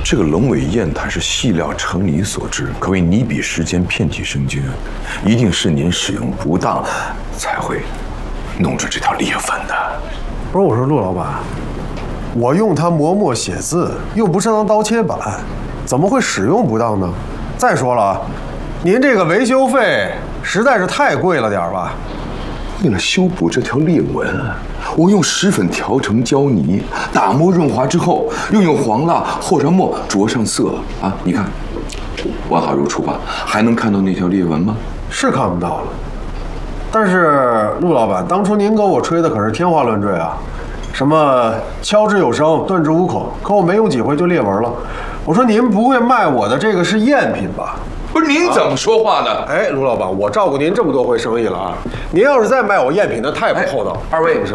这个龙尾砚台是细料成泥所制，可谓拟比时间，遍体生津，一定是您使用不当，才会弄出这条裂纹的。 不是，我说陆老板，我用它磨墨写字，又不是当刀切板，怎么会使用不当呢？再说了，您这个维修费实在是太贵了点吧？ 为了修补这条裂纹，我用石粉调成胶泥，打磨润滑之后，又用黄蜡和上墨，着上色啊！你看，完好如初吧？还能看到那条裂纹吗？ 是看不到了。但是陆老板，当初您给我吹的可是天花乱坠啊，什么敲之有声，断之无口，可我没用几回就裂纹了。我说您不会卖我的这个是赝品吧？ 不是您怎么说话呢？ 哎，卢老板，我照顾您这么多回生意了啊，您要是再卖我赝品，那太不厚道。 二位，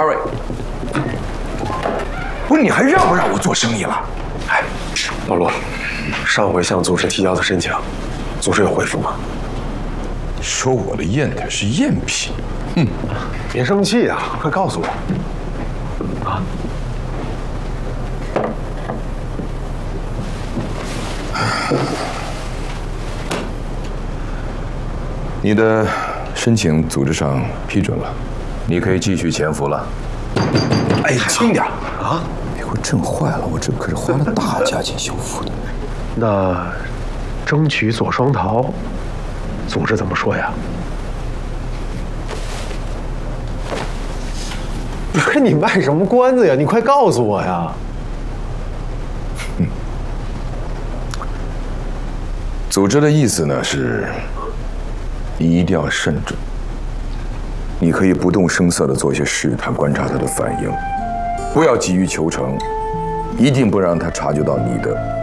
不是你还让不让我做生意了？哎， 老陆，上回向组织提交的申请，组织有回复吗？ 说我的砚台是赝品， 别生气啊，快告诉我。啊。 你的申请组织上批准了，你可以继续潜伏了。哎，轻点啊！别给我震坏了，我这可是花了大价钱修复的。 那争取左双桃，组织怎么说呀？不是你卖什么关子呀？你快告诉我呀！ 组织的意思呢是，你一定要慎重。你可以不动声色地做一些试探，观察他的反应，不要急于求成，一定不让他察觉到你的